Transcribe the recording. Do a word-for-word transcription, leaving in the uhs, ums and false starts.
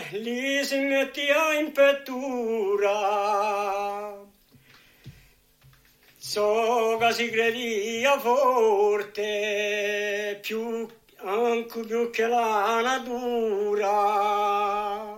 li si mettia in pettura, so che si credeva forte, più, anche più che la natura.